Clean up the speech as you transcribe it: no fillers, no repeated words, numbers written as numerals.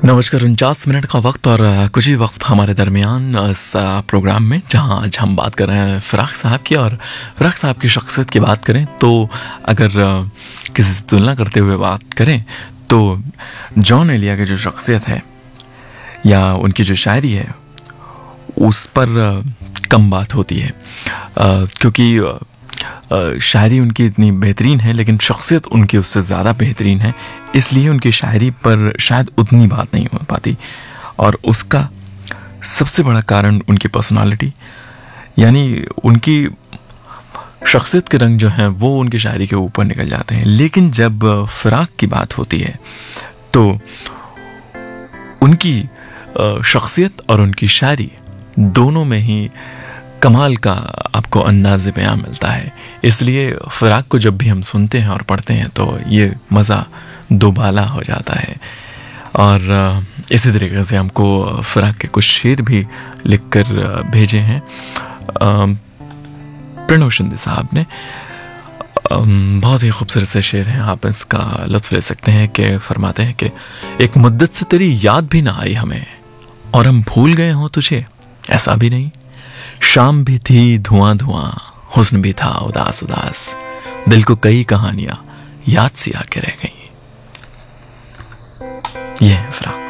नमस्कार। 49 मिनट का वक्त और कुछ ही वक्त हमारे दरमियान इस प्रोग्राम में, जहां आज हम बात कर रहे हैं फ़राक साहब की। और फ़राक साहब की शख्सियत की बात करें तो अगर किसी से तुलना करते हुए बात करें तो जॉन एलिया की जो शख्सियत है या उनकी जो शायरी है उस पर कम बात होती है, क्योंकि शायरी उनकी इतनी बेहतरीन है लेकिन शख्सियत उनकी उससे ज़्यादा बेहतरीन है, इसलिए उनकी शायरी पर शायद उतनी बात नहीं हो पाती। और उसका सबसे बड़ा कारण उनकी पर्सनालिटी, यानी उनकी शख्सियत के रंग जो हैं वो उनकी शायरी के ऊपर निकल जाते हैं। लेकिन जब फ़राक की बात होती है तो उनकी शख्सियत और उनकी शायरी दोनों में ही कमाल का आपको अंदाज़े बयां मिलता है। इसलिए फ़राक को जब भी हम सुनते हैं और पढ़ते हैं तो ये मज़ा दोबाला हो जाता है। और इसी तरीके से हमको फ़राक के कुछ शेर भी लिख कर भेजे हैं प्रणव शिंदे साहब ने। बहुत ही खूबसूरत से शेर हैं, आप इसका लुत्फ़ ले सकते हैं। कि फरमाते हैं कि एक मुद्दत से तेरी याद भी ना आई हमें और हम भूल गए हों तुझे, ऐसा भी नहीं। शाम भी थी धुआं धुआं, हुस्न भी था उदास उदास, दिल को कई कहानियां याद सी आके रह गई। ये है फ़राक।